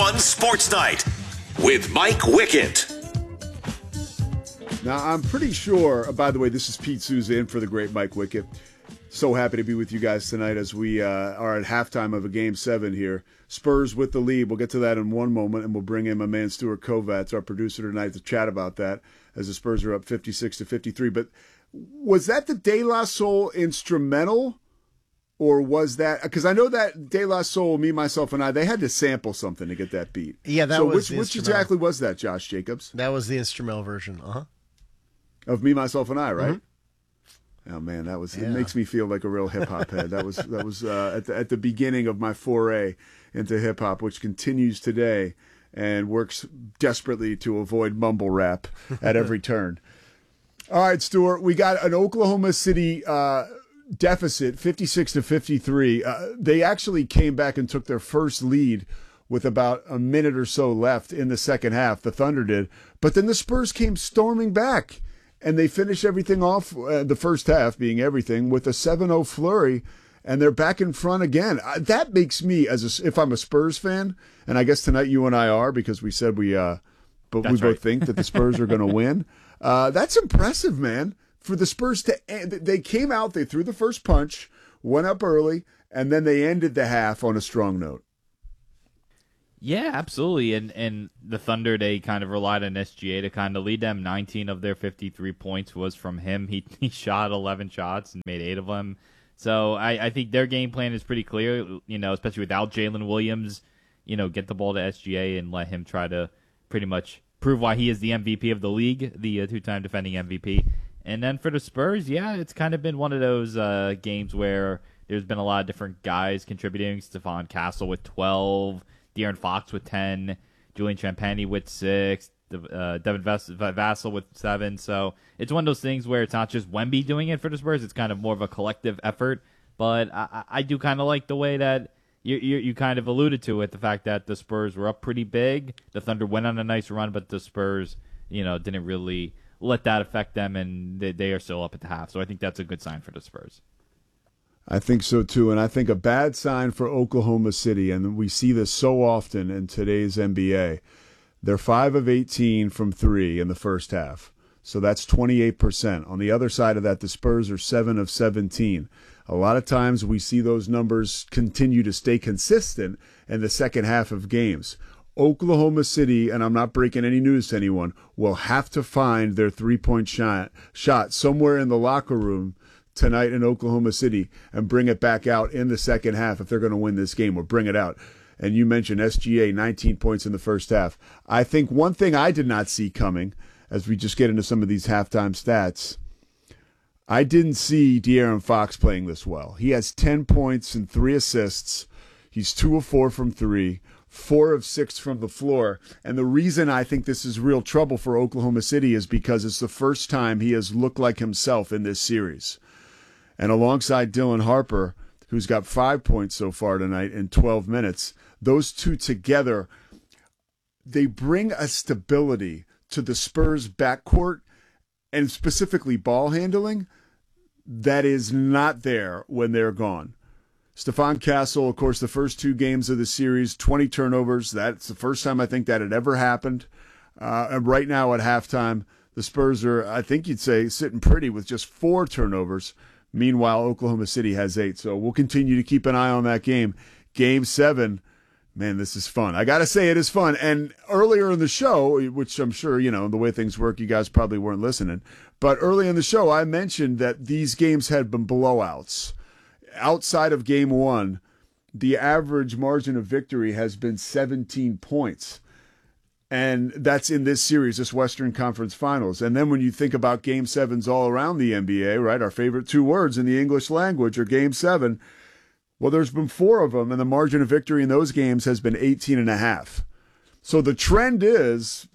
#1 Sports Night with Mike Wickett. Now, I'm pretty sure, by the way, this is Pete Souza in for the great Mike Wickett. So happy to be with you guys tonight as we are at halftime of a Game 7 here. Spurs with the lead. We'll get to that in one moment, and we'll bring in my man Stuart Kovats, our producer tonight, to chat about that as the Spurs are up 56-53. But was that the De La Soul instrumental, or was that – because I know that De La Soul, Me, Myself, and I, they had to sample something to get that beat. Yeah, that was which exactly was that, Josh Jacobs? That was the instrumental version, Of Me, Myself, and I, right? Mm-hmm. Oh man, that was it. Makes me feel like a real hip hop head. That was at the beginning of my foray into hip hop, which continues today and works desperately to avoid mumble rap at every turn. All right, Stuart, we got an Oklahoma City deficit, 56-53. They actually came back and took their first lead with about a minute or so left in the second half. The Thunder did, but then the Spurs came storming back. And they finish everything off, the first half being everything, with a 7-0 flurry, and they're back in front again. That makes me, if I'm a Spurs fan, and I guess tonight you and I are because we said both think that the Spurs are going to win. That's impressive, man. For the Spurs they came out, they threw the first punch, went up early, and then they ended the half on a strong note. Yeah, absolutely. And the Thunder, they kind of relied on SGA to kind of lead them. 19 of their 53 points was from him. He shot 11 shots and made 8 of them. So I think their game plan is pretty clear, especially without Jalen Williams, get the ball to SGA and let him try to pretty much prove why he is the MVP of the league, the two-time defending MVP. And then for the Spurs, yeah, it's kind of been one of those games where there's been a lot of different guys contributing. Stephon Castle with 12, De'Aaron Fox with 10, Julian Champagnie with 6, Devin Vassell with 7. So it's one of those things where it's not just Wemby doing it for the Spurs. It's kind of more of a collective effort. But I do kind of like the way that you kind of alluded to it, the fact that the Spurs were up pretty big. The Thunder went on a nice run, but the Spurs, didn't really let that affect them, and they are still up at the half. So I think that's a good sign for the Spurs. I think so, too, and I think a bad sign for Oklahoma City, and we see this so often in today's NBA. They're 5 of 18 from 3 in the first half, so that's 28%. On the other side of that, the Spurs are 7 of 17. A lot of times we see those numbers continue to stay consistent in the second half of games. Oklahoma City, and I'm not breaking any news to anyone, will have to find their three-point shot somewhere in the locker room tonight in Oklahoma City and bring it back out in the second half if they're going to win this game, or bring it out. And you mentioned SGA, 19 points in the first half. I think one thing I did not see coming, as we just get into some of these halftime stats, I didn't see De'Aaron Fox playing this well. He has 10 points and 3 assists. He's 2 of 4 from 3, 4 of 6 from the floor. And the reason I think this is real trouble for Oklahoma City is because it's the first time he has looked like himself in this series. And alongside Dylan Harper, who's got 5 points so far tonight in 12 minutes, those two together, they bring a stability to the Spurs backcourt, and specifically ball handling, that is not there when they're gone. Stephon Castle, of course, the first 2 games of the series, 20 turnovers. That's the first time I think that had ever happened. And right now at halftime, the Spurs are, I think you'd say, sitting pretty with just 4 turnovers. Meanwhile, Oklahoma City has 8. So we'll continue to keep an eye on that game. Game 7, man, this is fun. I got to say it is fun. And earlier in the show, which I'm sure, the way things work, you guys probably weren't listening. But early in the show, I mentioned that these games had been blowouts. Outside of Game 1, the average margin of victory has been 17 points. And that's in this series, this Western Conference Finals. And then when you think about Game 7s all around the NBA, right, our favorite 2 words in the English language are Game 7. Well, there's been 4 of them, and the margin of victory in those games has been 18.5. So the trend is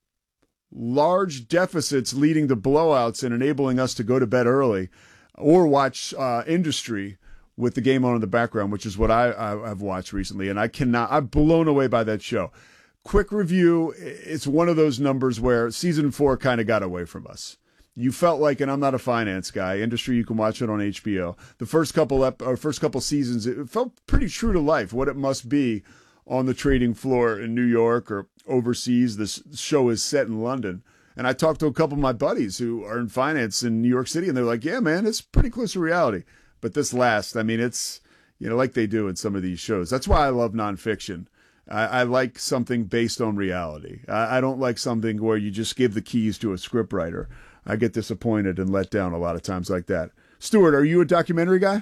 large deficits leading to blowouts and enabling us to go to bed early or watch industry with the game on in the background, which is what I've watched recently. And I'm blown away by that show. Quick review, it's one of those numbers where season 4 kind of got away from us. You felt like, and I'm not a finance guy, industry, you can watch it on HBO. The first couple seasons, it felt pretty true to life, what it must be on the trading floor in New York or overseas. This show is set in London. And I talked to a couple of my buddies who are in finance in New York City, and they're like, yeah, man, it's pretty close to reality. But this last, I mean, it's, like they do in some of these shows. That's why I love nonfiction. I like something based on reality. I don't like something where you just give the keys to a scriptwriter. I get disappointed and let down a lot of times like that. Stuart, are you a documentary guy?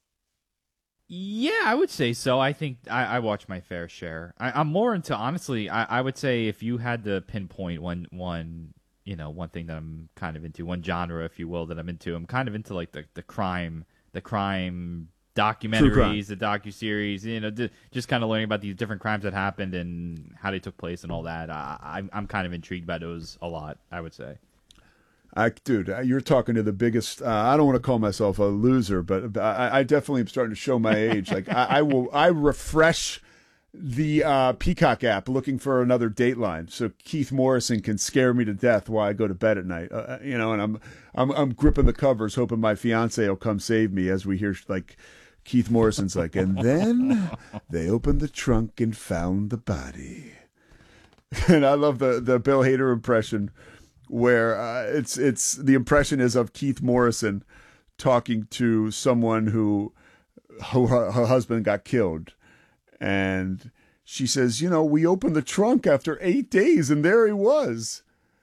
Yeah, I would say so. I think I watch my fair share. I'm more into, honestly, I would say if you had to pinpoint one thing that I'm kind of into, one genre, if you will, that I'm into. I'm kind of into like the crime documentaries, the docuseries, just kind of learning about these different crimes that happened and how they took place and all that. I'm kind of intrigued by those a lot, I would say. Dude, you're talking to the biggest. I don't want to call myself a loser, but I definitely am starting to show my age. Like I refresh the Peacock app looking for another Dateline, so Keith Morrison can scare me to death while I go to bed at night. And I'm gripping the covers, hoping my fiance will come save me as we hear like Keith Morrison's like, and then they opened the trunk and found the body. And I love the Bill Hader impression, where it's the impression is of Keith Morrison talking to someone who her husband got killed. And she says, we opened the trunk after 8 days and there he was.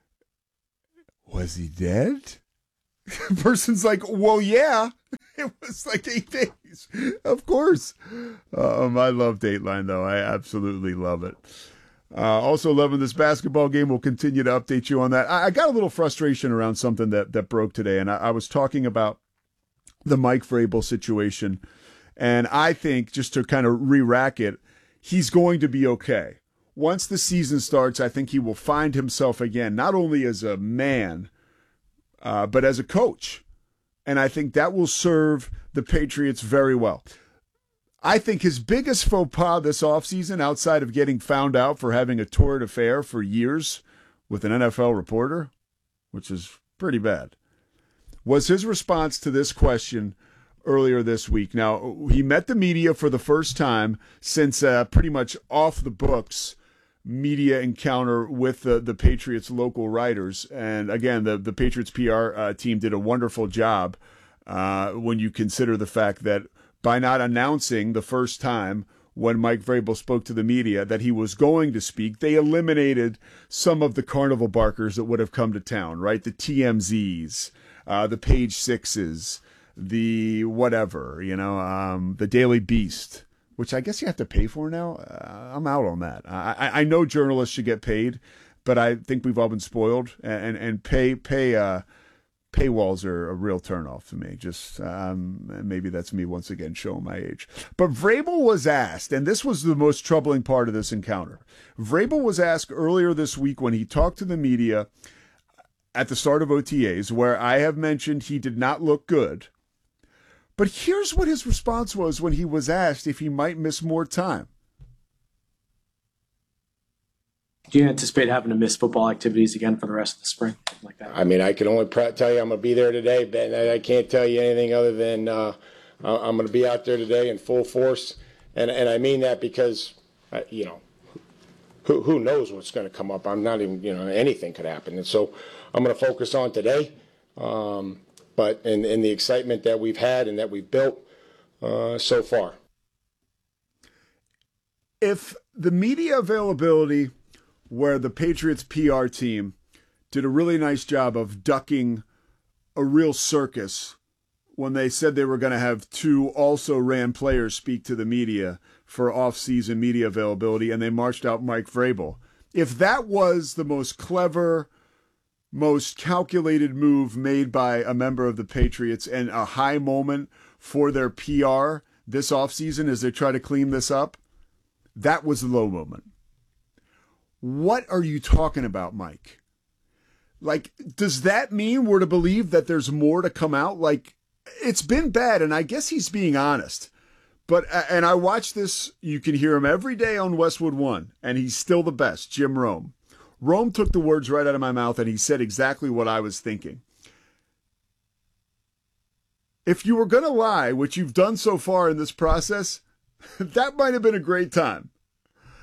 Was he dead? The person's like, well, yeah, it was like 8 days. Of course. I love Dateline, though. I absolutely love it. Also loving this basketball game. We'll continue to update you on that. I got a little frustration around something that broke today, and I was talking about the Mike Vrabel situation. And I think, just to kind of re-rack it, he's going to be okay. Once the season starts, I think he will find himself again, not only as a man, but as a coach. And I think that will serve the Patriots very well. I think his biggest faux pas this offseason, outside of getting found out for having a torrid affair for years with an NFL reporter, which is pretty bad, was his response to this question earlier this week. Now, he met the media for the first time since pretty much off the books media encounter with the Patriots local writers. And again, the Patriots PR team did a wonderful job when you consider the fact that by not announcing the first time when Mike Vrabel spoke to the media that he was going to speak, they eliminated some of the carnival barkers that would have come to town, right? The TMZs, the Page Sixes, the whatever, the Daily Beast, which I guess you have to pay for now. I'm out on that. I know journalists should get paid, but I think we've all been spoiled, and paywalls are a real turnoff to me. Just maybe that's me once again showing my age. But Vrabel was asked, and this was the most troubling part of this encounter. Vrabel was asked earlier this week when he talked to the media at the start of OTAs, where I have mentioned he did not look good. But here's what his response was when he was asked if he might miss more time. Do you anticipate having to miss football activities again for the rest of the spring? Like that? I mean, I can only tell you I'm going to be there today, Ben. I can't tell you anything other than I'm going to be out there today in full force. And I mean that because, who knows what's going to come up. I'm not even, anything could happen. And so I'm going to focus on today. But in the excitement that we've had and that we've built so far. If the media availability where the Patriots PR team did a really nice job of ducking a real circus when they said they were going to have two also-ran players speak to the media for off-season media availability, and they marched out Mike Vrabel. If that was the most clever, most calculated move made by a member of the Patriots and a high moment for their PR this offseason as they try to clean this up, that was the low moment. What are you talking about, Mike? Like, does that mean we're to believe that there's more to come out? Like, it's been bad, and I guess he's being honest. But, and I watch this, you can hear him every day on Westwood One, and he's still the best, Jim Rome. Rome took the words right out of my mouth, and he said exactly what I was thinking. If you were going to lie, which you've done so far in this process, that might have been a great time.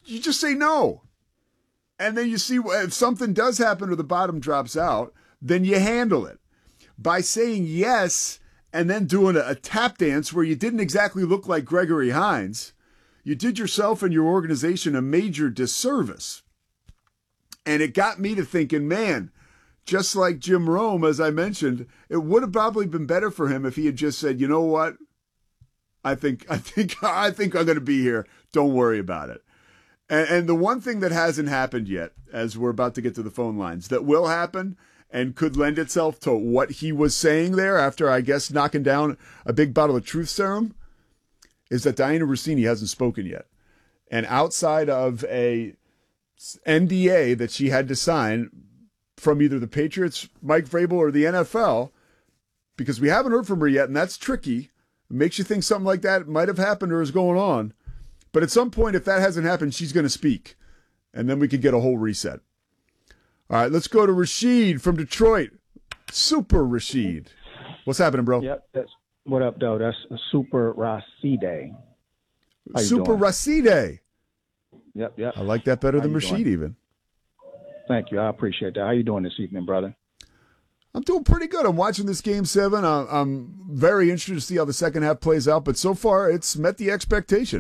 you just say no. And then you see if something does happen or the bottom drops out, then you handle it. By saying yes and then doing a tap dance where you didn't exactly look like Gregory Hines, you did yourself and your organization a major disservice. And it got me to thinking, man, just like Jim Rome, as I mentioned, it would have probably been better for him if he had just said, you know what? I think I'm going to be here. Don't worry about it. And the one thing that hasn't happened yet, as we're about to get to the phone lines, that will happen and could lend itself to what he was saying there after, I guess, knocking down a big bottle of truth serum, is that Diana Rossini hasn't spoken yet. And outside of a NDA that she had to sign from either the Patriots, Mike Vrabel, or the NFL, because we haven't heard from her yet, and that's tricky. It makes you think something like that might have happened or is going on. But at some point, if that hasn't happened, she's going to speak. And then we could get a whole reset. All right, let's go to Rashid from Detroit. Super Rashid. What's happening, bro? Yep. What up, though? That's Super Rashide. Super Rashide. Yep. I like that better than Rashid even. Thank you. I appreciate that. How you doing this evening, brother? I'm doing pretty good. I'm watching this Game 7. I'm very interested to see how the second half plays out. But so far, it's met the expectation.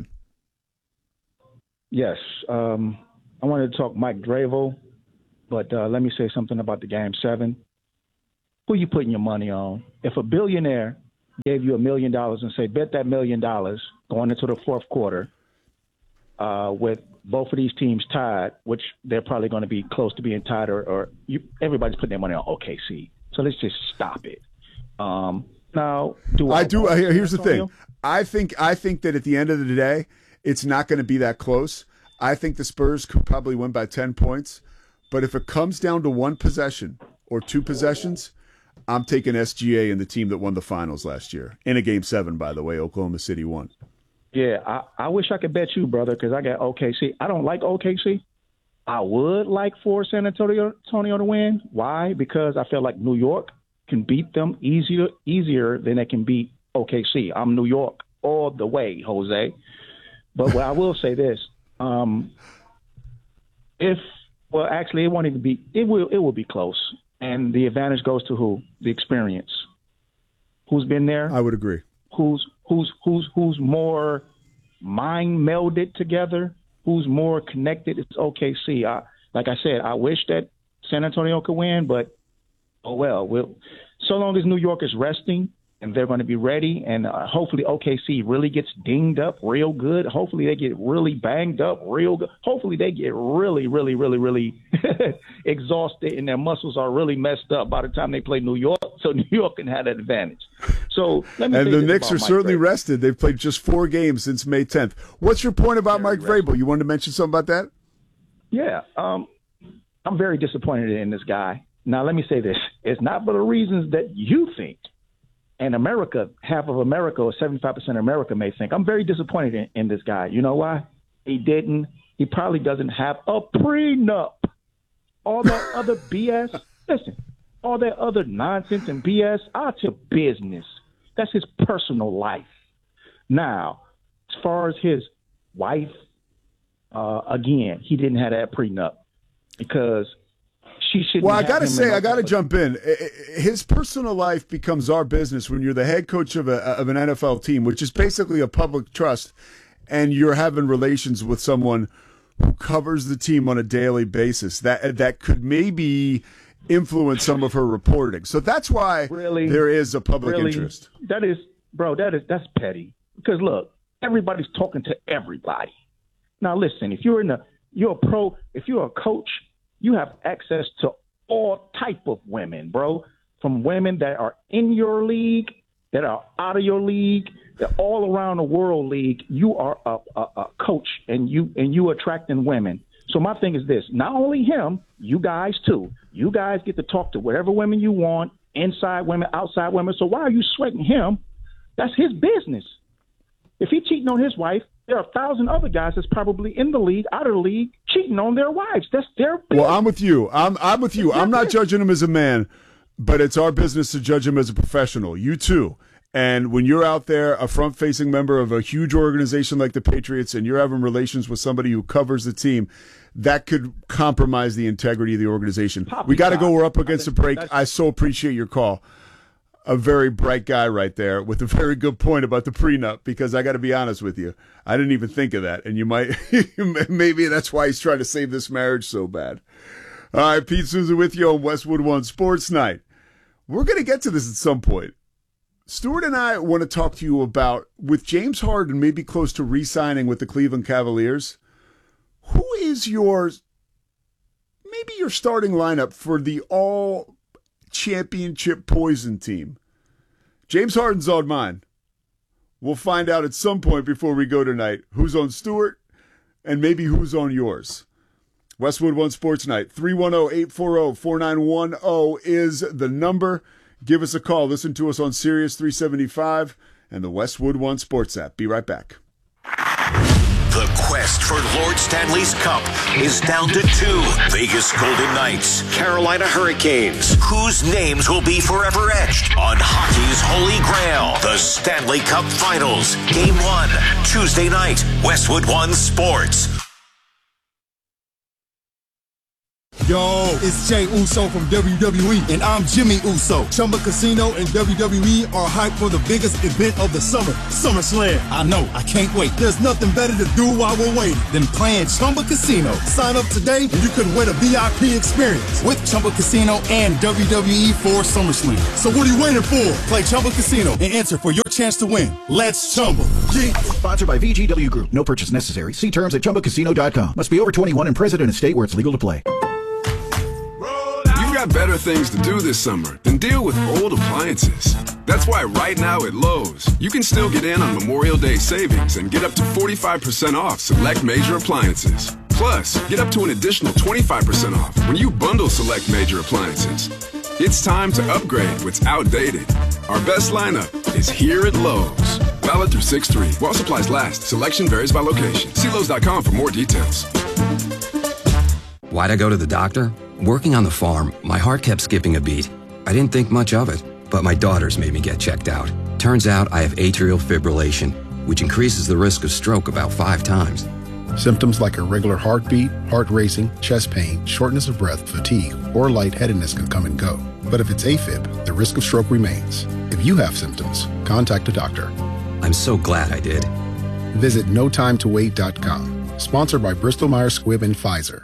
Yes. I wanted to talk Mike Vrabel, but let me say something about the Game 7. Who you putting your money on? If a billionaire gave you $1 million and say, bet that $1 million going into the fourth quarter with both of these teams tied, which they're probably going to be close to being tied, or everybody's putting their money on OKC. So let's just stop it. Now, here's the thing. I think that at the end of the day, it's not going to be that close. I think the Spurs could probably win by 10 points. But if it comes down to one possession or two possessions, I'm taking SGA and the team that won the finals last year. In a Game 7, by the way, Oklahoma City won. Yeah, I wish I could bet you, brother, because I got OKC. I don't like OKC. I would like for San Antonio to win. Why? Because I feel like New York can beat them easier than they can beat OKC. I'm New York all the way, Jose. But what I will say this, it won't even be. It will be close, and the advantage goes to who? The experience. Who's been there? I would agree. Who's more mind melded together? Who's more connected? It's OKC. Like I said, I wish that San Antonio could win, but oh well. So long as New York is resting and they're going to be ready, and hopefully OKC really gets dinged up real good. Hopefully they get really banged up real good. Hopefully they get really, really, really, really exhausted and their muscles are really messed up by the time they play New York, so New York can have that advantage. So let me. And the Knicks are certainly rested. They've played just 4 games since May 10th. What's your point about Mike Vrabel? You wanted to mention something about that? Yeah, I'm very disappointed in this guy. Now let me say this: it's not for the reasons that you think. And America, half of America or 75% of America may think. I'm very disappointed in this guy. You know why? He probably doesn't have a prenup. All that other BS, listen, all that other nonsense and BS, out to business. That's his personal life. Now, as far as his wife, again, he didn't have that prenup because she shouldn't. Well, I got to jump in. His personal life becomes our business when you're the head coach of an NFL team, which is basically a public trust, and you're having relations with someone who covers the team on a daily basis. That could maybe influence some of her reporting. So that's why there is a public interest. That's petty. Because look, everybody's talking to everybody. Now listen, if you're a coach, you have access to all type of women, bro. From women that are in your league, that are out of your league, that all around the world league. You are a coach, and you attracting women. So my thing is this: not only him, you guys too. You guys get to talk to whatever women you want, inside women, outside women. So why are you sweating him? That's his business. If he cheating on his wife, there are 1,000 other guys that's probably in the league, out of the league, cheating on their wives. That's their business. Well, I'm with you. I'm with you. I'm not judging him as a man, but it's our business to judge him as a professional. You too. And when you're out there, a front-facing member of a huge organization like the Patriots, and you're having relations with somebody who covers the team, that could compromise the integrity of the organization. We got to go. We're up against a break. I so appreciate your call. A very bright guy right there with a very good point about the prenup, because I got to be honest with you, I didn't even think of that. And you might, maybe that's why he's trying to save this marriage so bad. All right, Pete Souza with you on Westwood One Sports Night. We're going to get to this at some point. Stuart and I want to talk to you about, with James Harden maybe close to re-signing with the Cleveland Cavaliers, who is your starting lineup for the all-championship poison team? James Harden's on mine. We'll find out at some point before we go tonight who's on Stuart and maybe who's on yours. Westwood One Sports Night, 310-840-4910 is the number. Give us a call. Listen to us on Sirius 375 and the Westwood One Sports app. Be right back. The quest for Lord Stanley's Cup is down to 2. Vegas Golden Knights, Carolina Hurricanes. Whose names will be forever etched on hockey's holy grail? The Stanley Cup Finals. Game 1, Tuesday night, Westwood One Sports. Yo, it's Jay Uso from WWE, and I'm Jimmy Uso. Chumba Casino and WWE are hyped for the biggest event of the summer, SummerSlam. I know, I can't wait. There's nothing better to do while we're waiting than playing Chumba Casino. Sign up today and you could win a VIP experience with Chumba Casino and WWE for SummerSlam. So what are you waiting for? Play Chumba Casino and enter for your chance to win. Let's Chumba. Yeah. Sponsored by VGW Group. No purchase necessary. See terms at ChumbaCasino.com. Must be over 21 and present in a state where it's legal to play. You've got better things to do this summer than deal with old appliances. That's why right now at Lowe's, you can still get in on Memorial Day savings and get up to 45% off select major appliances. Plus, get up to an additional 25% off when you bundle select major appliances. It's time to upgrade what's outdated. Our best lineup is here at Lowe's. Valid through 6/3. While supplies last. Selection varies by location. See Lowe's.com for more details. Why'd I go to the doctor? Working on the farm, my heart kept skipping a beat. I didn't think much of it, but my daughters made me get checked out. Turns out I have atrial fibrillation, which increases the risk of stroke about 5 times. Symptoms like irregular heartbeat, heart racing, chest pain, shortness of breath, fatigue, or lightheadedness can come and go. But if it's AFib, the risk of stroke remains. If you have symptoms, contact a doctor. I'm so glad I did. Visit NoTimeToWait.com. Sponsored by Bristol-Myers Squibb and Pfizer.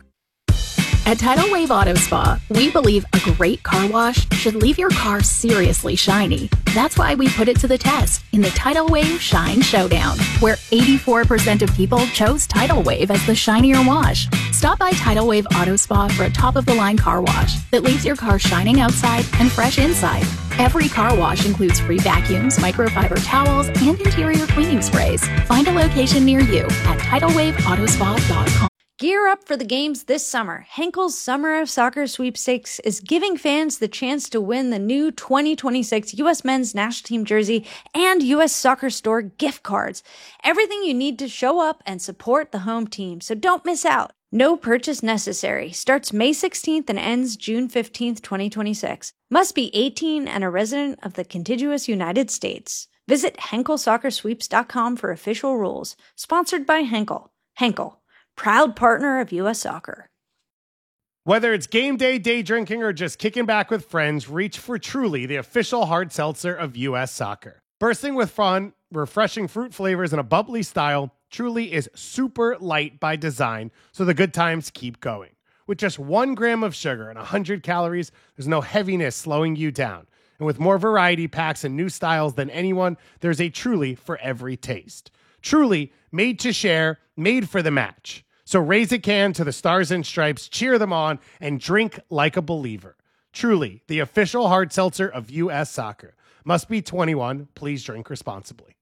At Tidal Wave Auto Spa, we believe a great car wash should leave your car seriously shiny. That's why we put it to the test in the Tidal Wave Shine Showdown, where 84% of people chose Tidal Wave as the shinier wash. Stop by Tidal Wave Auto Spa for a top-of-the-line car wash that leaves your car shining outside and fresh inside. Every car wash includes free vacuums, microfiber towels, and interior cleaning sprays. Find a location near you at TidalWaveAutoSpa.com. Gear up for the games this summer. Henkel's Summer of Soccer Sweepstakes is giving fans the chance to win the new 2026 U.S. Men's National Team jersey and U.S. Soccer Store gift cards. Everything you need to show up and support the home team, so don't miss out. No purchase necessary. Starts May 16th and ends June 15th, 2026. Must be 18 and a resident of the contiguous United States. Visit HenkelSoccerSweeps.com for official rules. Sponsored by Henkel. Henkel, proud partner of U.S. Soccer. Whether it's game day, day drinking, or just kicking back with friends, reach for Truly, the official hard seltzer of U.S. Soccer. Bursting with fun, refreshing fruit flavors, and a bubbly style, Truly is super light by design, so the good times keep going. With just 1 gram of sugar and 100 calories, there's no heaviness slowing you down. And with more variety packs and new styles than anyone, there's a Truly for every taste. Truly, made to share, made for the match. So raise a can to the Stars and Stripes, cheer them on, and drink like a believer. Truly, the official hard seltzer of U.S. Soccer. Must be 21. Please drink responsibly.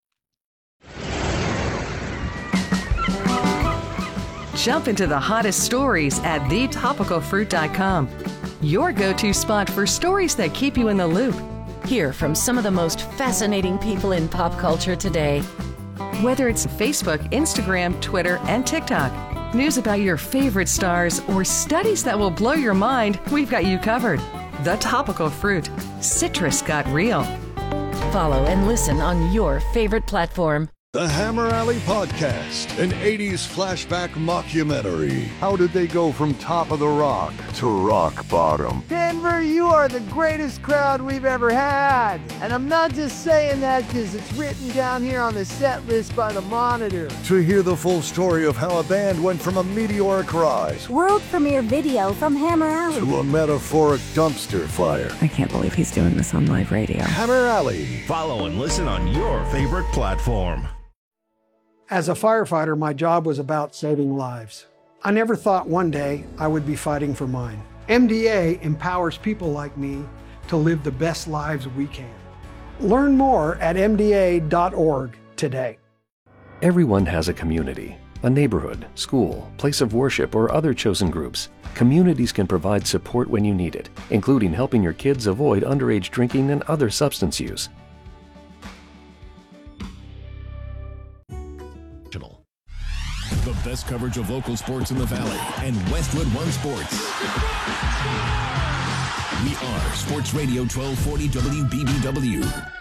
Jump into the hottest stories at thetopicalfruit.com. Your go-to spot for stories that keep you in the loop. Hear from some of the most fascinating people in pop culture today. Whether it's Facebook, Instagram, Twitter, and TikTok, news about your favorite stars, or studies that will blow your mind, we've got you covered. The Topical Fruit. Citrus got real. Follow and listen on your favorite platform. The Hammer Alley Podcast, an 80s flashback mockumentary. How did they go from top of the rock to rock bottom? Denver, you are the greatest crowd we've ever had. And I'm not just saying that because it's written down here on the set list by the Monitor. To hear the full story of how a band went from a meteoric rise world premiere video from Hammer Alley to a metaphoric dumpster fire. I can't believe he's doing this on live radio. Hammer Alley. Follow and listen on your favorite platform. As a firefighter, my job was about saving lives. I never thought one day I would be fighting for mine. MDA empowers people like me to live the best lives we can. Learn more at MDA.org today. Everyone has a community, a neighborhood, school, place of worship, or other chosen groups. Communities can provide support when you need it, including helping your kids avoid underage drinking and other substance use. The best coverage of local sports in the Valley and Westwood One Sports. We are Sports Radio 1240 WBBW.